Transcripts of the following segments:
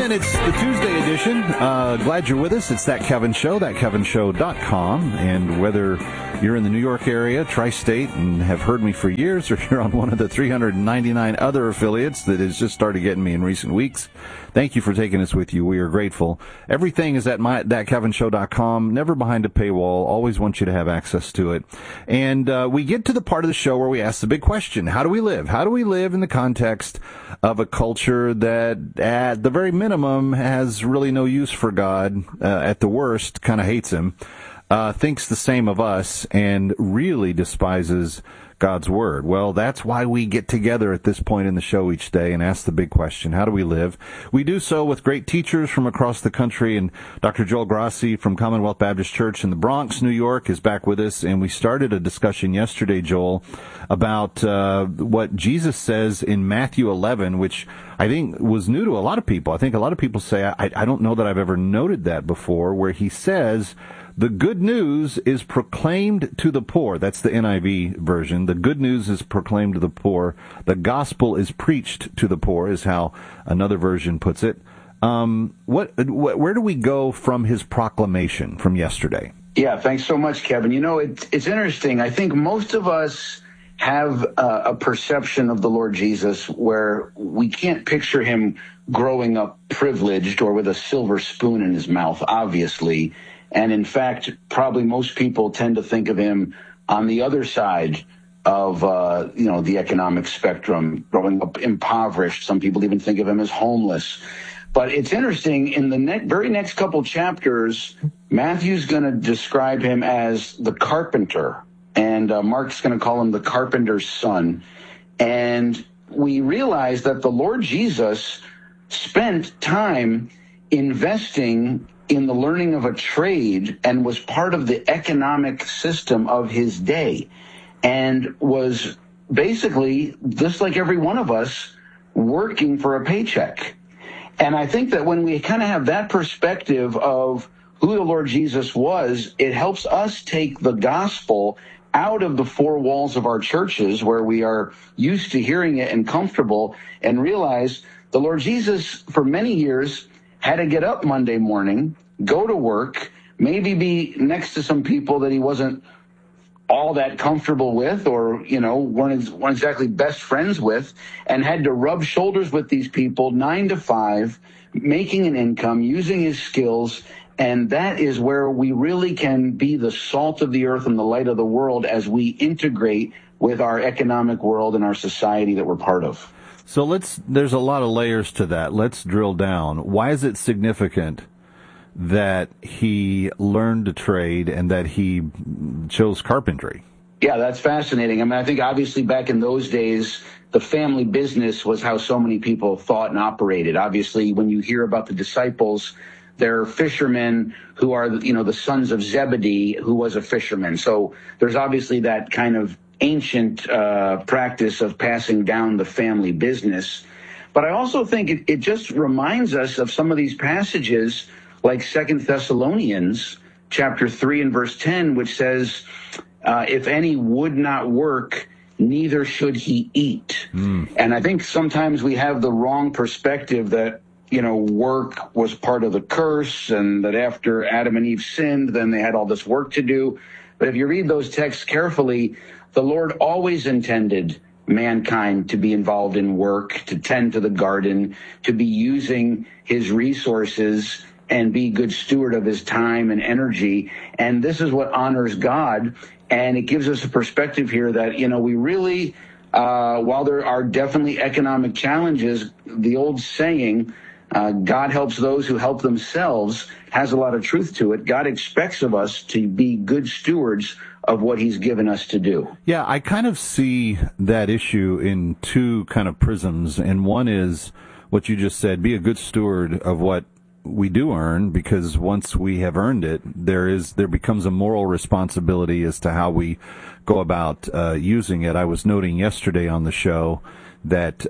in. It's the Tuesday edition. Glad you're with us. It's That Kevin Show, thatkevinshow.com. And whether you're in the New York area, tri-state, and have heard me for years, or you're on one of the 399 other affiliates that has just started getting me in recent weeks, thank you for taking us with you. We are grateful. Everything is at thatkevinshow.com, never behind a paywall. Always want you to have access to it. And we get to the part of the show where we ask the big question. How do we live? How do we live in the context of a culture that, at the very minimum, has really no use for God, at the worst, kind of hates him, thinks the same of us, and really despises God's Word? Well, that's why we get together at this point in the show each day and ask the big question, how do we live? We do so with great teachers from across the country, and Dr. Joel Grassi from Commonwealth Baptist Church in the Bronx, New York, is back with us, and we started a discussion yesterday, Joel, about what Jesus says in Matthew 11, which I think was new to a lot of people. I think a lot of people say, I don't know that I've ever noted that before, where he says, the good news is proclaimed to the poor. That's the NIV version. The good news is proclaimed to the poor. The gospel is preached to the poor, is how another version puts it. Where do we go from his proclamation from yesterday? Yeah, thanks so much, Kevin. You know, it's interesting. I think most of us have a perception of the Lord Jesus where we can't picture him growing up privileged or with a silver spoon in his mouth, obviously. And in fact, probably most people tend to think of him on the other side of, the economic spectrum, growing up impoverished. Some people even think of him as homeless. But it's interesting, in the very next couple chapters, Matthew's going to describe him as the carpenter, and Mark's going to call him the carpenter's son. And we realize that the Lord Jesus spent time investing in the learning of a trade and was part of the economic system of his day, and was basically, just like every one of us, working for a paycheck. And I think that when we kind of have that perspective of who the Lord Jesus was, it helps us take the gospel out of the four walls of our churches where we are used to hearing it and comfortable, and realize the Lord Jesus, for many years, had to get up Monday morning, go to work, maybe be next to some people that he wasn't all that comfortable with, or, weren't exactly best friends with, and had to rub shoulders with these people 9 to 5, making an income, using his skills. And that is where we really can be the salt of the earth and the light of the world as we integrate with our economic world and our society that we're part of. So there's a lot of layers to that. Let's drill down. Why is it significant that he learned a trade and that he chose carpentry? Yeah, that's fascinating. I mean, I think obviously back in those days, the family business was how so many people thought and operated. Obviously, when you hear about the disciples, they're fishermen who are, the sons of Zebedee, who was a fisherman. So there's obviously that kind of ancient practice of passing down the family business. But I also think it just reminds us of some of these passages like 2 Thessalonians chapter 3 and verse 10, which says, if any would not work, neither should he eat. And I think sometimes we have the wrong perspective that, work was part of the curse, and that after Adam and Eve sinned, then they had all this work to do. But if you read those texts carefully, the Lord always intended mankind to be involved in work, to tend to the garden, to be using his resources and be good steward of his time and energy. And this is what honors God. And it gives us a perspective here that, we really, while there are definitely economic challenges, the old saying, God helps those who help themselves, has a lot of truth to it. God expects of us to be good stewards of what he's given us to do. Yeah, I kind of see that issue in two kind of prisms. And one is what you just said, be a good steward of what we do earn, because once we have earned it, there becomes a moral responsibility as to how we go about using it. I was noting yesterday on the show that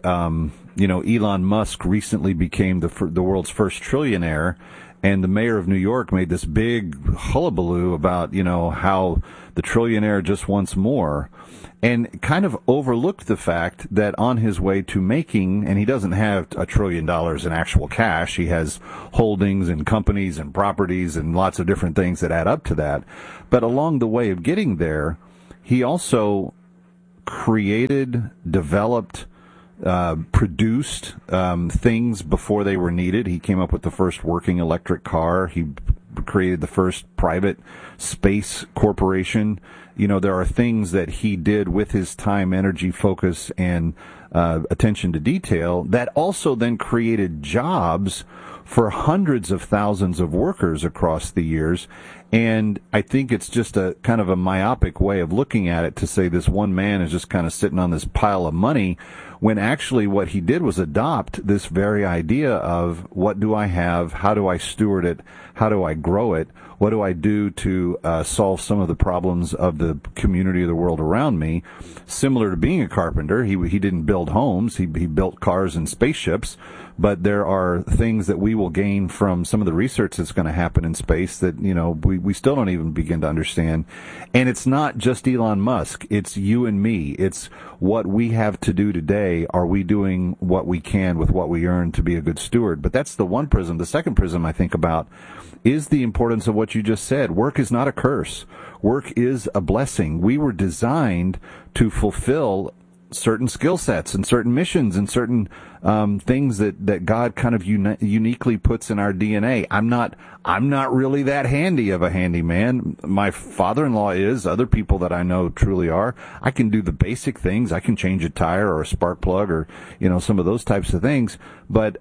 Elon Musk recently became the world's first trillionaire, and the mayor of New York made this big hullabaloo about how the trillionaire just wants more, and kind of overlooked the fact that on his way to making, and he doesn't have $1 trillion in actual cash, he has holdings and companies and properties and lots of different things that add up to that, but along the way of getting there, he also created, developed, produced things before they were needed. He came up with the first working electric car. He created the first private space corporation. There are things that he did with his time, energy, focus, and attention to detail that also then created jobs for hundreds of thousands of workers across the years. And I think it's just a kind of a myopic way of looking at it to say this one man is just kind of sitting on this pile of money, when actually what he did was adopt this very idea of what do I have, how do I steward it, how do I grow it, what do I do to solve some of the problems of the community of the world around me. Similar to being a carpenter, he didn't build homes, he built cars and spaceships, but there are things that we will gain from some of the research that's going to happen in space that, we still don't even begin to understand. And it's not just Elon Musk. It's you and me. It's what we have to do today. Are we doing what we can with what we earn to be a good steward? But that's the one prism. The second prism I think about is the importance of what you just said. Work is not a curse. Work is a blessing. We were designed to fulfill certain skill sets and certain missions and certain things that God kind of uniquely puts in our DNA. I'm not really that handy of a handyman. My father-in-law is. Other people that I know truly are. I can do the basic things. I can change a tire or a spark plug or some of those types of things. But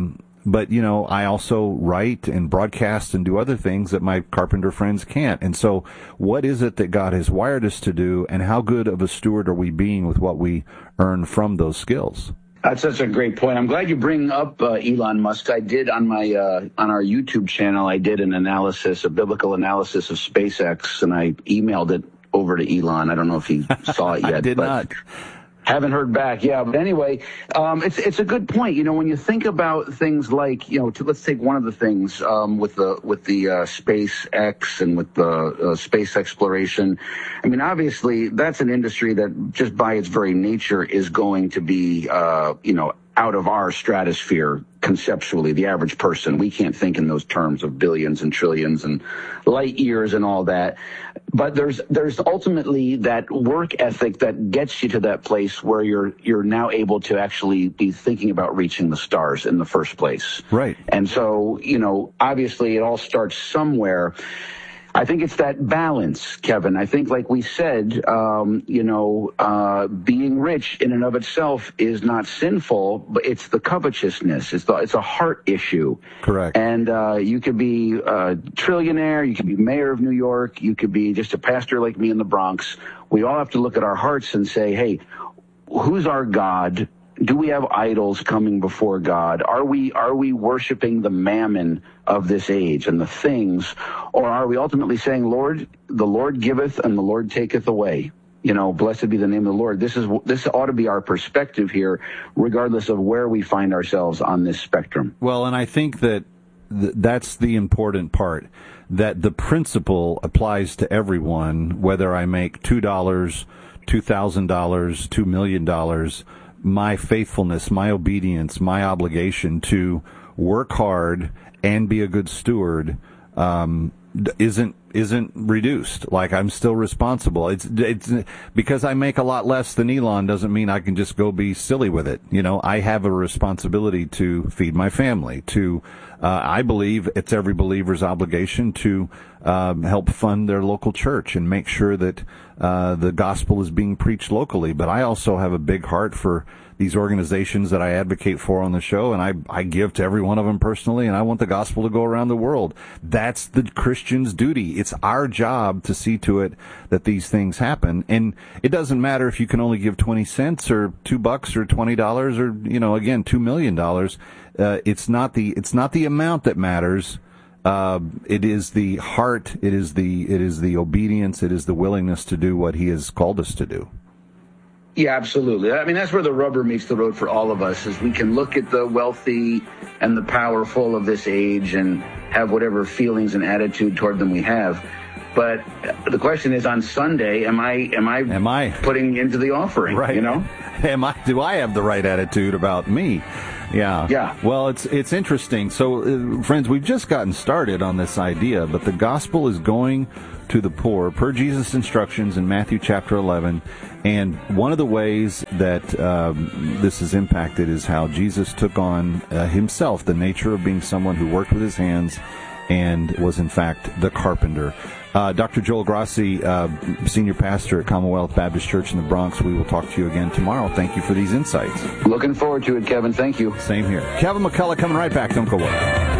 I also write and broadcast and do other things that my carpenter friends can't. And so what is it that God has wired us to do, and how good of a steward are we being with what we earn from those skills? That's such a great point. I'm glad you bring up Elon Musk. I did on my on our YouTube channel, I did an analysis, a biblical analysis of SpaceX, and I emailed it over to Elon. I don't know if he saw it yet. I did not. Haven't heard back. Yeah. But anyway, it's a good point. When you think about things like, let's take one of the things, with the SpaceX and with the space exploration. I mean, obviously that's an industry that just by its very nature is going to be, out of our stratosphere conceptually. The average person, we can't think in those terms of billions and trillions and light years and all that. But there's ultimately that work ethic that gets you to that place where you're now able to actually be thinking about reaching the stars in the first place. Right. And so, obviously it all starts somewhere. I think it's that balance, Kevin. I think, like we said, being rich in and of itself is not sinful, but it's the covetousness. It's a heart issue. Correct. And you could be a trillionaire, you could be mayor of New York, you could be just a pastor like me in the Bronx. We all have to look at our hearts and say, hey, who's our God? Do we have idols coming before God? Are we worshiping the mammon of this age and the things, or are we ultimately saying, Lord, the Lord giveth and the Lord taketh away? Blessed be the name of the Lord. This ought to be our perspective here, regardless of where we find ourselves on this spectrum. Well, and I think that that's the important part, that the principle applies to everyone, whether I make $2, $2,000, $2 million. My faithfulness, my obedience, my obligation to work hard and be a good steward isn't reduced. Like, I'm still responsible. It's because I make a lot less than Elon doesn't mean I can just go be silly with it. I have a responsibility to feed my family, to I believe it's every believer's obligation to help fund their local church and make sure that the gospel is being preached locally. But I also have a big heart for these organizations that I advocate for on the show, and I give to every one of them personally, and I want the gospel to go around the world. That's the Christian's duty. It's our job to see to it that these things happen. And it doesn't matter if you can only give 20 cents or $2 or $20 or, again, $2 million. It's not the amount that matters. It is the heart. It is the obedience. It is the willingness to do what he has called us to do. Yeah, absolutely. I mean, that's where the rubber meets the road for all of us, is we can look at the wealthy and the powerful of this age and have whatever feelings and attitude toward them we have. But the question is, on Sunday, am I putting into the offering? Right. You know? Do I have the right attitude about me? Yeah. Yeah. Well, it's interesting. So, friends, we've just gotten started on this idea, but the gospel is going to the poor per Jesus' instructions in Matthew chapter 11. And one of the ways that this is impacted is how Jesus took on himself the nature of being someone who worked with his hands and was, in fact, the carpenter. Dr. Joel Grassi, senior pastor at Commonwealth Baptist Church in the Bronx, we will talk to you again tomorrow. Thank you for these insights. Looking forward to it, Kevin. Thank you. Same here. Kevin McCullough coming right back. Don't go away.